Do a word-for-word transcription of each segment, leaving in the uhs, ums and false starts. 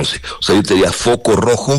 once. O sea, yo te diría foco rojo,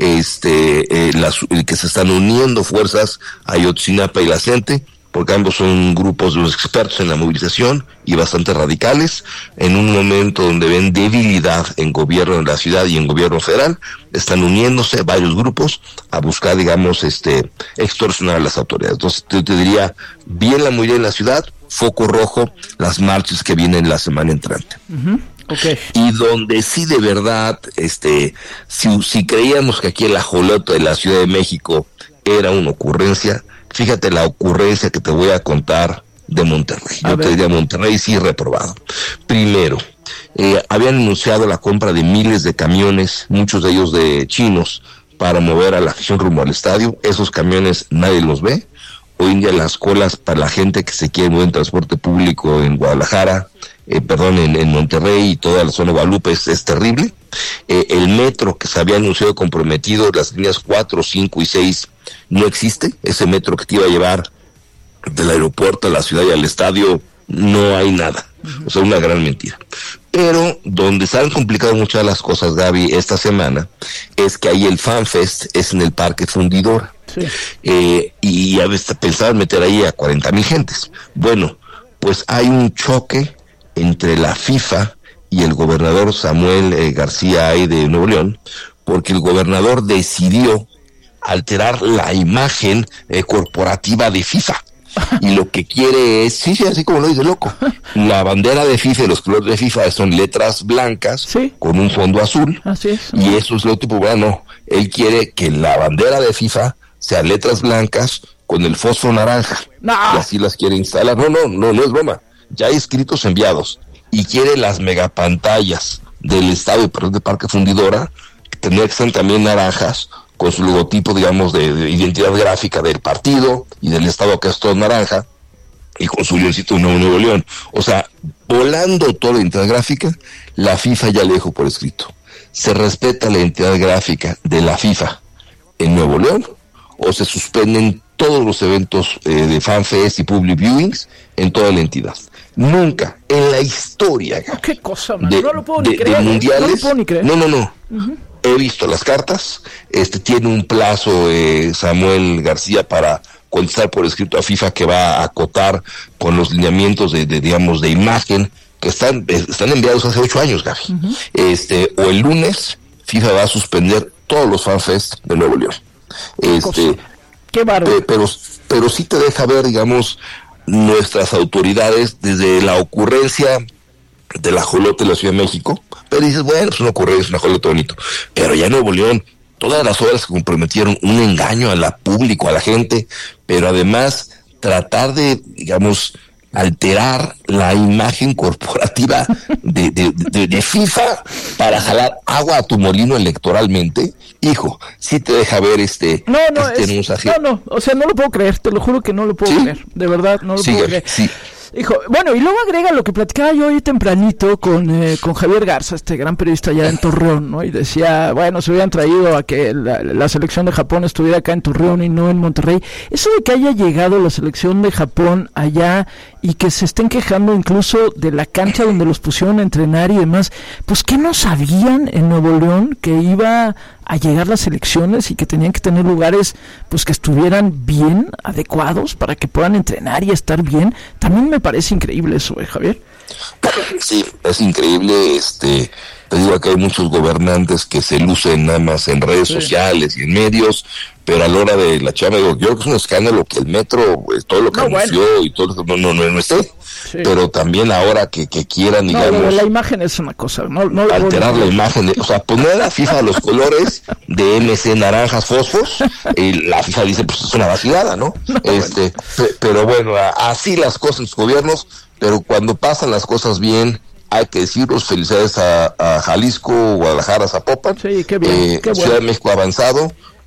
este, eh, las, el que se están uniendo fuerzas Ayotzinapa y la gente, porque ambos son grupos de los expertos en la movilización y bastante radicales, en un momento donde ven debilidad en gobierno en la ciudad y en gobierno federal, están uniéndose varios grupos a buscar, digamos, este, extorsionar a las autoridades. Entonces, yo te diría, bien la movilización en la ciudad, foco rojo, las marchas que vienen la semana entrante. Uh-huh. Okay. Y donde sí de verdad, este, si, si creíamos que aquí el ajolote de la Ciudad de México era una ocurrencia, fíjate la ocurrencia que te voy a contar de Monterrey. A Yo ver. te diría Monterrey sí reprobado. Primero, eh, habían anunciado la compra de miles de camiones, muchos de ellos de chinos, para mover a la afición rumbo al estadio. Esos camiones nadie los ve. Hoy en día las colas para la gente que se quiere mover en transporte público en Guadalajara, eh, perdón, en, en Monterrey y toda la zona de Guadalupe es, es terrible. Eh, el metro que se había anunciado comprometido, las líneas cuatro, cinco y seis, no existe. Ese metro que te iba a llevar del aeropuerto a la ciudad y al estadio, no hay nada. O sea, una gran mentira. Pero donde se han complicado muchas las cosas, Gaby, esta semana, es que ahí el FanFest es en el Parque Fundidora. Sí. Eh, y a veces pensaban meter ahí a cuarenta mil gentes. Bueno, pues hay un choque entre la FIFA y el gobernador Samuel eh, García Ay de Nuevo León, porque el gobernador decidió alterar la imagen eh, corporativa de FIFA. Y lo que quiere es, sí, sí, así como lo dice loco, la bandera de FIFA y los colores de FIFA son letras blancas, sí, con un fondo azul. Así es. Y eso es lo tipo, bueno, él quiere que la bandera de FIFA sea letras blancas con el fósforo naranja. No. Y así las quiere instalar. No, no, no, no es broma. Ya hay escritos enviados. Y quiere las megapantallas del estadio, perdón, de Parque Fundidora, que tendría que ser también naranjas, con su logotipo, digamos, de, de identidad gráfica del partido y del estado, que es todo naranja, y con su leoncito Nuevo Nuevo León. O sea, volando toda la identidad gráfica, la FIFA ya le dijo por escrito: se respeta la identidad gráfica de la FIFA en Nuevo León, o se suspenden todos los eventos eh, de FanFest y Public Viewings en toda la entidad. Nunca en la historia, ¿Qué cosa, man? de, No lo puedo de, ni creer. de mundiales, No lo puedo ni creer. no, no, no. Uh-huh. He visto las cartas, este tiene un plazo eh, Samuel García para contestar por escrito a FIFA, que va a acotar con los lineamientos de, de digamos, de imagen que están están enviados hace ocho años, Gaby. Uh-huh. Este, o el lunes FIFA va a suspender todos los FanFest de Nuevo León. Este, qué bárbaro. Eh, pero pero sí te deja ver, digamos, nuestras autoridades desde la ocurrencia del ajolote de la Ciudad de México, pero dices, bueno, pues una ocurrencia, un ajolote bonito, pero ya en Nuevo León, todas las obras que comprometieron un engaño a la público, a la gente, pero además tratar de, digamos, alterar la imagen corporativa de, de, de, de FIFA para jalar agua a tu molino electoralmente, hijo, sí te deja ver este, no, no, este es, mensaje. No, no, o sea, no lo puedo creer, te lo juro que no lo puedo ¿Sí? creer, de verdad, no lo sí, puedo creer. Sí. Hijo, bueno, y luego agrega lo que platicaba yo hoy tempranito con eh, con Javier Garza, este gran periodista allá en Torreón, ¿no? Y decía, bueno, se hubieran traído a que la, la selección de Japón estuviera acá en Torreón y no en Monterrey. Eso de que haya llegado la selección de Japón allá y que se estén quejando incluso de la cancha donde los pusieron a entrenar y demás, pues ¿qué no sabían en Nuevo León que iba a llegar las elecciones y que tenían que tener lugares pues que estuvieran bien adecuados para que puedan entrenar y estar bien? También me parece increíble eso, ¿eh, Javier? Sí, es increíble. Este, te digo que hay muchos gobernantes que se lucen nada más en redes sí. sociales y en medios, pero a la hora de la chamba, yo creo que es un escándalo que el metro, pues, todo lo que no, anunció bueno. y todo lo que no, no, no, no esté. Sí. Pero también ahora que, que quieran, digamos... No, la imagen es una cosa, no, no alterar la imagen, de, o sea, poner a la FIFA los colores de M C naranjas fosfos, y la FIFA dice, pues es una vacilada, ¿no? no este, bueno. Pe, pero bueno, así las cosas en los gobiernos, pero cuando pasan las cosas bien, hay que decirlos, felicidades a, a Jalisco, Guadalajara, Zapopan, sí, qué bien, eh, qué Ciudad bueno. de México avanzado,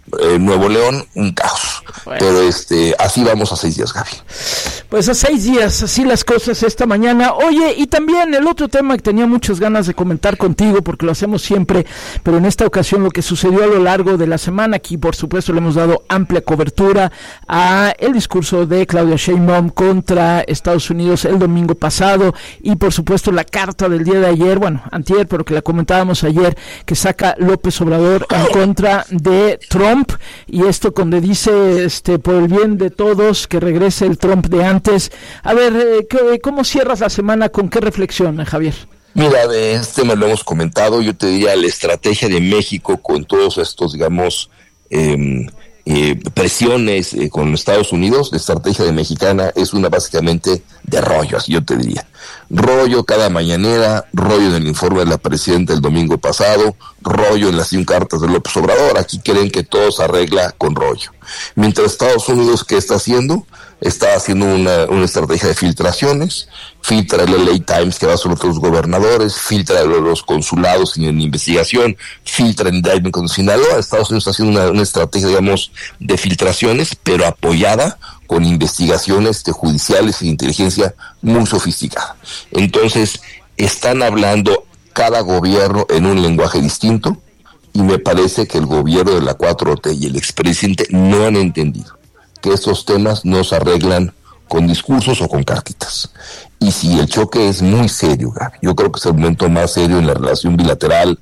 eh, Nuevo León, un caos. Bueno. Pero este, así vamos a seis días, Gaby. Pues a seis días, así las cosas esta mañana. Oye, y también el otro tema que tenía muchas ganas de comentar contigo, porque lo hacemos siempre, pero en esta ocasión lo que sucedió a lo largo de la semana, aquí por supuesto le hemos dado amplia cobertura a el discurso de Claudia Sheinbaum contra Estados Unidos el domingo pasado, y por supuesto la carta del día de ayer, bueno, antier, pero que la comentábamos ayer, que saca López Obrador en contra de Trump, y esto donde dice, este, por el bien de todos, que regrese el Trump de antes. A ver, eh, ¿qué, ¿cómo cierras la semana? ¿Con qué reflexión, Javier? Mira, de este tema lo hemos comentado. Yo te diría la estrategia de México con todos estos, digamos, eh, eh, presiones eh, con Estados Unidos. La estrategia de mexicana es una básicamente de rollo, así yo te diría. Rollo cada mañanera, rollo en el informe de la presidenta el domingo pasado, rollo en las cien cartas de López Obrador. Aquí creen que todo se arregla con rollo. Mientras Estados Unidos, ¿qué está haciendo? Está haciendo una, una estrategia de filtraciones, filtra el L A Times que va sobre los gobernadores, filtra los consulados en investigación, filtra en indictment con Sinaloa. Estados Unidos está haciendo una, una estrategia, digamos, de filtraciones, pero apoyada con investigaciones de judiciales y de inteligencia muy sofisticada. Entonces, están hablando cada gobierno en un lenguaje distinto, y me parece que el gobierno de la cuatro T y el expresidente no han entendido que estos temas no se arreglan con discursos o con cartitas. Y si el choque es muy serio, Gaby, yo creo que es el momento más serio en la relación bilateral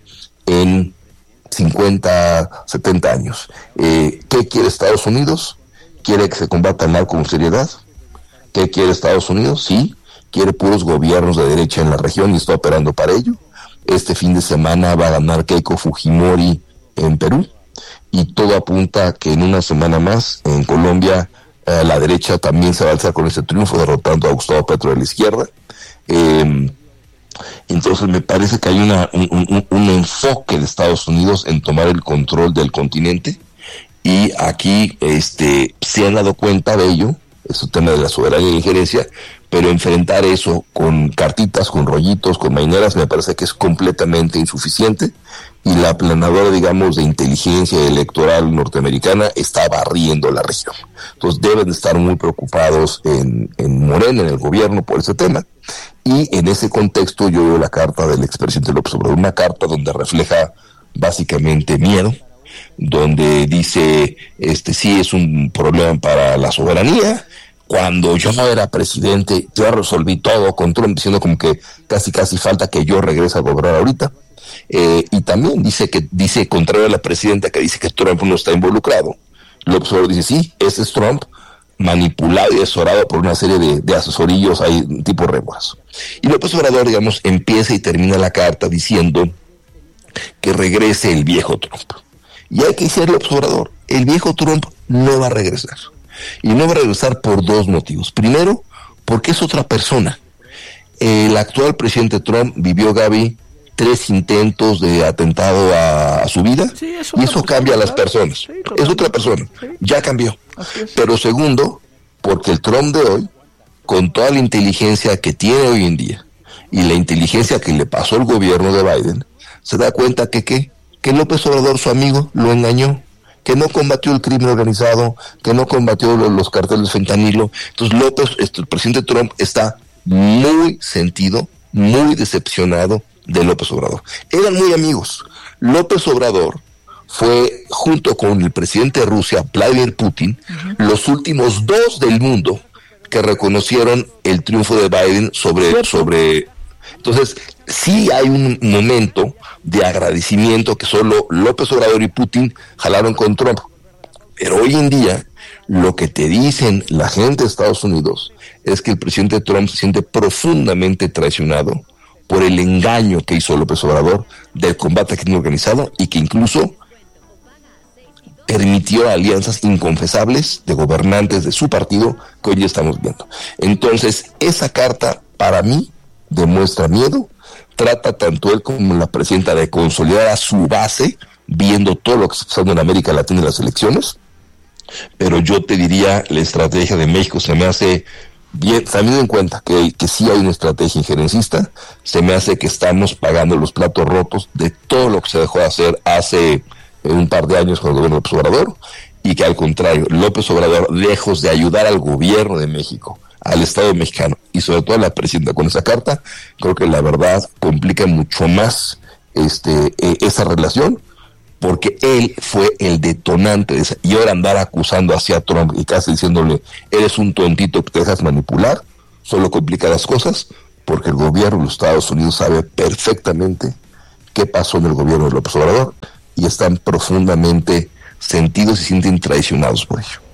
en cincuenta, setenta años. Eh, ¿Qué quiere Estados Unidos? ¿Quiere que se combata el narco con seriedad? ¿Qué quiere Estados Unidos? Sí, quiere puros gobiernos de derecha en la región y está operando para ello. Este fin de semana va a ganar Keiko Fujimori en Perú, y todo apunta a que en una semana más en Colombia eh, la derecha también se va a alzar con este triunfo, derrotando a Gustavo Petro de la izquierda. Eh, entonces me parece que hay una, un, un, un enfoque de Estados Unidos en tomar el control del continente, y aquí este se han dado cuenta de ello. Es un tema de la soberanía y la injerencia, pero enfrentar eso con cartitas, con rollitos, con maineras, me parece que es completamente insuficiente, y la planadora, digamos, de inteligencia electoral norteamericana está barriendo la región. Entonces deben estar muy preocupados en, en Morena, en el gobierno, por ese tema, y en ese contexto yo veo la carta del expresidente López Obrador, una carta donde refleja básicamente miedo, donde dice, este sí es un problema para la soberanía. Cuando yo no era presidente, yo resolví todo con Trump, diciendo como que casi casi falta que yo regrese a gobernar ahorita. Eh, y también dice que, dice, contrario a la presidenta que dice que Trump no está involucrado, López Obrador dice, sí, ese es Trump, manipulado y asesorado por una serie de, de asesorillos ahí, tipo reguas. Y López Obrador, digamos, empieza y termina la carta diciendo que regrese el viejo Trump. Y hay que decirle, López Obrador, el viejo Trump no va a regresar. Y no va a regresar por dos motivos. Primero, porque es otra persona. El actual presidente Trump vivió, Gaby, tres intentos de atentado a, a su vida, sí, y eso cambia a las personas. Sí, es otra persona, sí. Ya cambió. Pero segundo, porque el Trump de hoy, con toda la inteligencia que tiene hoy en día, y la inteligencia que le pasó el gobierno de Biden, se da cuenta que, ¿qué? que López Obrador, su amigo, lo engañó, que no combatió el crimen organizado, que no combatió los, los carteles de fentanilo. Entonces López, este, el presidente Trump está muy sentido, muy decepcionado de López Obrador. Eran muy amigos. López Obrador fue, junto con el presidente de Rusia, Vladimir Putin, uh-huh. los últimos dos del mundo que reconocieron el triunfo de Biden sobre... sobre Entonces, sí hay un momento de agradecimiento que solo López Obrador y Putin jalaron con Trump. Pero hoy en día, lo que te dicen la gente de Estados Unidos es que el presidente Trump se siente profundamente traicionado por el engaño que hizo López Obrador del combate al crimen organizado, y que incluso permitió alianzas inconfesables de gobernantes de su partido que hoy ya estamos viendo. Entonces, esa carta, para mí, demuestra miedo. Trata tanto él como la presidenta de consolidar a su base, viendo todo lo que está pasando en América Latina en las elecciones. Pero yo te diría, la estrategia de México se me hace bien, teniendo en cuenta que, que sí hay una estrategia injerencista, se me hace que estamos pagando los platos rotos de todo lo que se dejó de hacer hace en un par de años con el gobierno de López Obrador, y que al contrario, López Obrador, lejos de ayudar al gobierno de México, al Estado mexicano y sobre todo a la presidenta con esa carta, creo que la verdad complica mucho más este eh, esa relación, porque él fue el detonante de esa, y ahora andar acusando hacia Trump y casi diciéndole, eres un tontito que te dejas manipular, solo complica las cosas, porque el gobierno de los Estados Unidos sabe perfectamente qué pasó en el gobierno de López Obrador, y están profundamente sentidos y sienten traicionados por ello.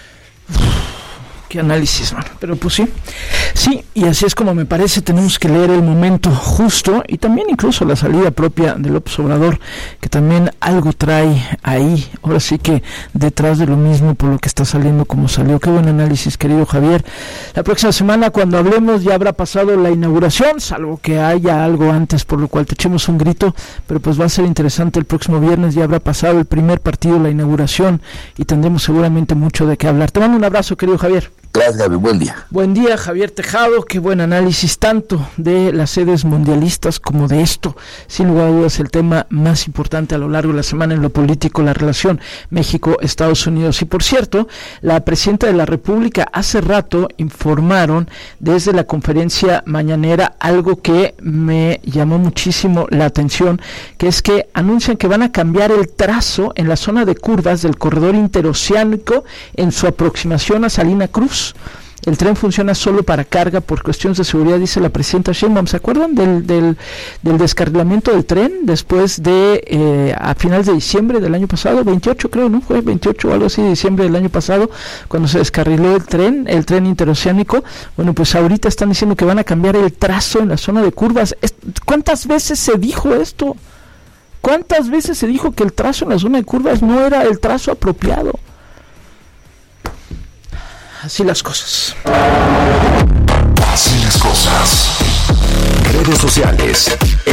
Qué análisis, man. Pero pues sí, sí, y así es como me parece, tenemos que leer el momento justo, y también incluso la salida propia de López Obrador, que también algo trae ahí, ahora sí que detrás de lo mismo por lo que está saliendo como salió. Qué buen análisis, querido Javier. La próxima semana, cuando hablemos, ya habrá pasado la inauguración, salvo que haya algo antes por lo cual te echemos un grito, pero pues va a ser interesante. El próximo viernes ya habrá pasado el primer partido, la inauguración, y tendremos seguramente mucho de qué hablar. Te mando un abrazo, querido Javier. Gracias, Gaby. Buen día. Buen día, Javier Tejado. Qué buen análisis, tanto de las sedes mundialistas como de esto. Sin lugar a dudas, el tema más importante a lo largo de la semana en lo político, la relación México-Estados Unidos. Y por cierto, la presidenta de la República hace rato informaron desde la conferencia mañanera algo que me llamó muchísimo la atención, que es que anuncian que van a cambiar el trazo en la zona de curvas del corredor interoceánico en su aproximación a Salina Cruz. El tren funciona solo para carga por cuestiones de seguridad, dice la presidenta Sheinbaum. ¿Se acuerdan del, del, del descarrilamiento del tren después de, eh, a finales de diciembre del año pasado, veintiocho creo, ¿no? Fue veintiocho o algo así de diciembre del año pasado, cuando se descarriló el tren, el tren interoceánico. Bueno, pues ahorita están diciendo que van a cambiar el trazo en la zona de curvas. ¿Cuántas veces se dijo esto? ¿Cuántas veces se dijo que el trazo en la zona de curvas no era el trazo apropiado? Así las cosas. Así las cosas. Redes sociales.